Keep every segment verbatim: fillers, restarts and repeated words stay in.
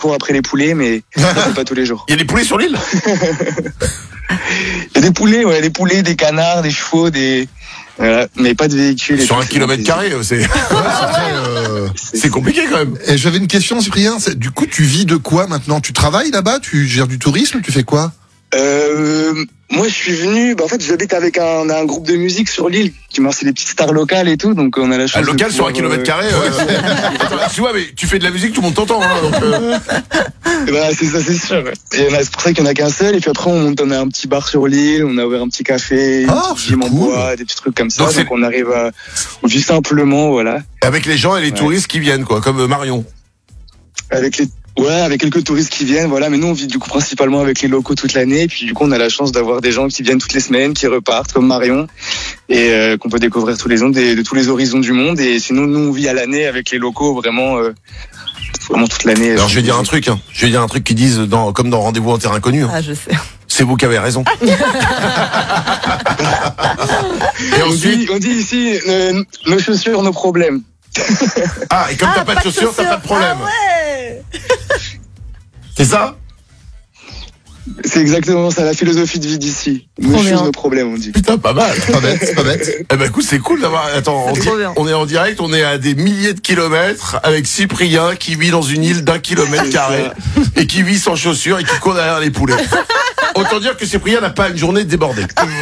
cours après les poulets, mais ça, c'est pas tous les jours. Il y a des poulets sur l'île? Il y a des poulets, ouais, des poulets, des canards, des chevaux, des... Voilà, mais pas de véhicules. Sur tout, un kilomètre carré, c'est, ouais, c'est, euh, c'est compliqué quand même. Et j'avais une question, Cyprien. C'est- Du coup, tu vis de quoi maintenant? Tu travailles là-bas? Tu gères du tourisme? Tu fais quoi? Euh, moi, je suis venu. Bah, en fait, j'habite avec un, on a un groupe de musique sur l'île qui c'est des petites stars locales et tout, donc on a la chance. Un de local sur un pouvoir, kilomètre carré. Euh... Attends, tu vois, mais tu fais de la musique, tout le monde t'entend. Hein, donc, euh... euh, bah, c'est ça, c'est sûr. Ouais. Et c'est pour ça qu'il y en a qu'un seul. Et puis après, on monte, on a un petit bar sur l'île, on a ouvert un petit café, Oh, un c'est gym en cool. bois, des petits trucs comme ça. Donc, Donc, c'est- on arrive à, on vit simplement, voilà, Avec les gens et les Ouais. touristes qui viennent, quoi, comme Marion. avec les. Ouais, avec quelques touristes qui viennent, voilà. Mais nous, on vit du coup principalement avec les locaux toute l'année. Et puis du coup, on a la chance d'avoir des gens qui viennent toutes les semaines, qui repartent, comme Marion, et euh, qu'on peut découvrir tous les ans des- de tous les horizons du monde. Et sinon, nous, on vit à l'année avec les locaux, vraiment, euh, vraiment toute l'année. Alors je vais dire un truc, hein. Je vais dire un truc qu'ils disent dans, comme dans Rendez-vous en terre inconnue. Hein. Ah, je sais. C'est vous qui avez raison. Et On ensuite, dit, on dit ici, euh, nos chaussures, nos problèmes. ah, et comme t'as Ah, pas de chaussures, t'as pas de problème. Ah ouais. C'est ça? C'est exactement ça, la philosophie de vie d'ici. Nos Trop choses, bien. nos problèmes, on dit. Putain, pas mal. C'est pas bête, c'est pas bête. Eh ben écoute, c'est cool d'avoir. Attends, on, C'est dit- trop bien. on est en direct, on est à des milliers de kilomètres avec Cyprien qui vit dans une île d'un kilomètre C'est carré et qui vit sans chaussures et qui court derrière les poulets. Autant dire que Cyprien n'a pas une journée débordée.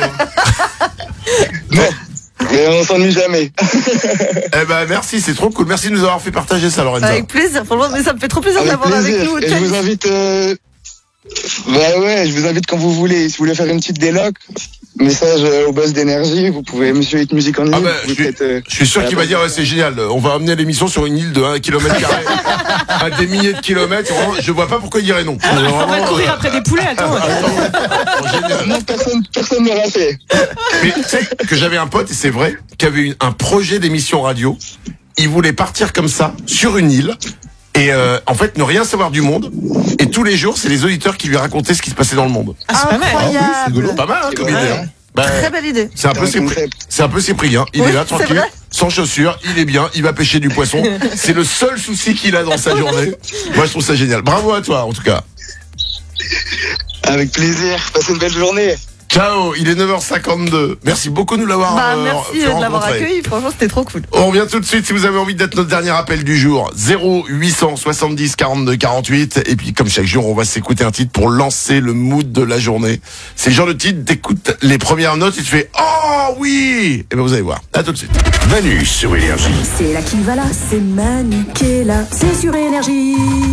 Non, mais on s'ennuie jamais. Eh ben merci, c'est trop cool. Merci de nous avoir fait partager ça, Lorenza. Avec plaisir. Franchement, mais ça me fait trop plaisir Avec d'avoir avec plaisir. nous. Et je vous invite. Euh... Bah ouais, je vous invite quand vous voulez. Si vous voulez faire une petite déloc, message euh, au boss d'énergie. Vous pouvez, Monsieur Hit Music en ligne. Ah bah, vous je, suis, faites, euh, je suis sûr qu'il va dire ouais, c'est génial. On va amener l'émission sur une île de un kilomètre carré à des milliers de kilomètres. Vraiment, je vois pas pourquoi il dirait non. On va Vraiment, courir euh, après des poulets, attends. attends, génial. Non, personne, personne ne l'a fait. Mais tu sais que j'avais un pote, et c'est vrai, qui avait une- un projet d'émission radio. Il voulait partir comme ça, sur une île, et euh, en fait ne rien savoir du monde. Et tous les jours, c'est les auditeurs qui lui racontaient ce qui se passait dans le monde. Ah, c'est pas mal. Incroyable. Pas mal, hein, comme Ouais. idée. Hein. Bah, Très belle idée. c'est un peu C'est un Cyprien. concept. C'est un peu Cyprien. Il Oui, est là c'est tranquille, vrai. sans chaussures, il est bien, il va pêcher du poisson. C'est le seul souci qu'il a dans sa journée. Moi, je trouve ça génial. Bravo à toi, en tout cas. Avec plaisir. Passez une belle journée. Ciao, il est neuf heures cinquante-deux. Merci beaucoup de nous l'avoir Bah, euh, merci fait de l'avoir rencontrer. accueilli. Franchement, c'était trop cool. On revient tout de suite si vous avez envie d'être notre dernier appel du jour. zéro huit cent soixante-dix quarante-deux quarante-huit. Et puis, comme chaque jour, on va s'écouter un titre pour lancer le mood de la journée. C'est le genre de titre, t'écoutes les premières notes et tu fais « Oh oui !» Et ben vous allez voir. À tout de suite. Manu sur Énergie. C'est là qui va là, c'est Manu qui est là, c'est sur Énergie.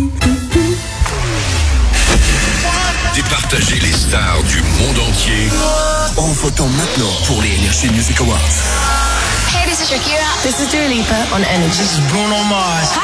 Départager les stars du monde entier en votant maintenant pour les Energy Music Awards. Hey, this is Shakira. This is Dua Lipa on Energy. Bruno Mars.